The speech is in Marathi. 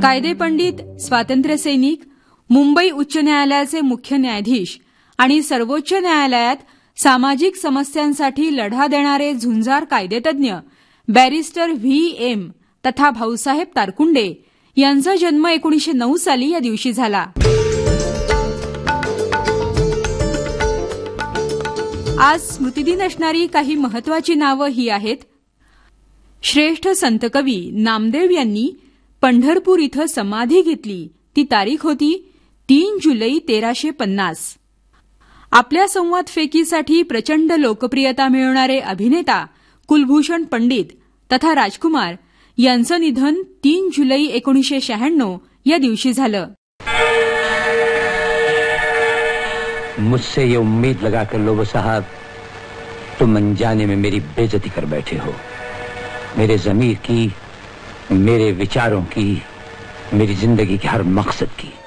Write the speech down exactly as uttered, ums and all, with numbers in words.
कायदेपंडित, स्वातंत्र्यसैनिक, मुंबई उच्च न्यायालयाचे मुख्य न्यायाधीश आणि सर्वोच्च न्यायालयात सामाजिक समस्यांसाठी लढा देणारे झुंजार कायदेतज्ञ बॅरिस्टर व्ही एम तथा भाऊसाहेब तारकुंडे यांचा जन्म एकोणीसशे नऊ साली या दिवशी झाला. आज स्मृतिदिन असणारी काही महत्वाची नावं ही आहेत. श्रेष्ठ संतकवी नामदेव यांनी पंढरपूर इथं समाधी घेतली ती तारीख होती तीन जुलै तेराशे पन्नास. आपल्या संवाद फेकीसाठी प्रचंड लोकप्रियता मिळवणारे अभिनेता कुलभूषण पंडित तथा राजकुमार यांचं निधन तीन जुलै एकोणीसशे शहाण्णव या दिवशी झालं. मुझसे ये उम्मीद लगाकर लोबो साहब तुम अनजाने में मेरी बेइज्जती कर बैठे हो. मेरे ज़मीर की, मेरे विचारों की, मेरी जिंदगी के हर मकसद की.